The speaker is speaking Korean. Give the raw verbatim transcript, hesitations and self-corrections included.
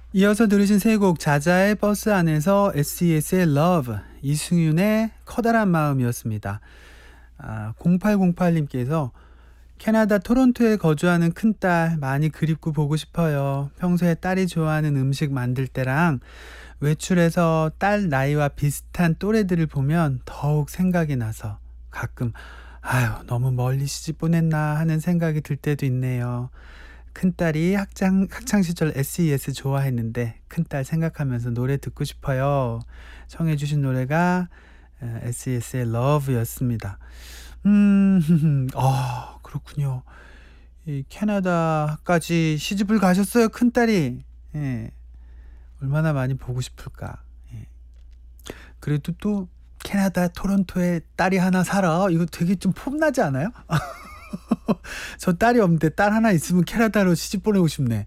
이어서 들으신 세 곡 자자의 버스 안에서 에스이에스의 Love, 이승윤의 커다란 마음이었습니다. 아, 공팔공팔님께서 캐나다 토론토에 거주하는 큰딸 많이 그립고 보고 싶어요. 평소에 딸이 좋아하는 음식 만들 때랑 외출해서 딸 나이와 비슷한 또래들을 보면 더욱 생각이 나서 가끔 아유 너무 멀리 시집 보냈나 하는 생각이 들 때도 있네요. 큰딸이 학창, 학창시절 에스이에스 좋아했는데 큰딸 생각하면서 노래 듣고 싶어요. 청해 주신 노래가 에스이에스의 Love였습니다. 음, 아, 그렇군요. 이 캐나다까지 시집을 가셨어요, 큰딸이. 예, 얼마나 많이 보고 싶을까. 예. 그래도 또 캐나다 토론토에 딸이 하나 살아. 이거 되게 좀 폼나지 않아요? 저 딸이 없는데 딸 하나 있으면 캐나다로 시집 보내고 싶네.